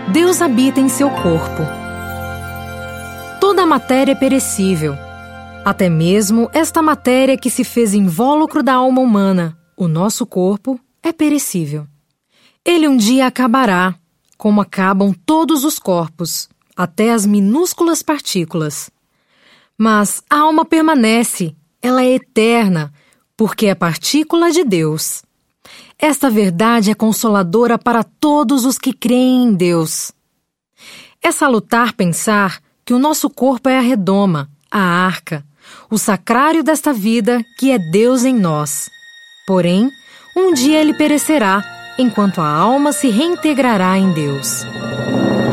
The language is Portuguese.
Deus habita em seu corpo. Toda a matéria é perecível, até mesmo esta matéria que se fez invólucro da alma humana, o nosso corpo, é perecível. Ele um dia acabará, como acabam todos os corpos, até as minúsculas partículas. Mas a alma permanece, ela é eterna, porque é partícula de Deus. Esta verdade é consoladora para todos os que creem em Deus. É salutar pensar que o nosso corpo é a redoma, a arca, o sacrário desta vida que é Deus em nós. Porém, um dia ele perecerá, enquanto a alma se reintegrará em Deus.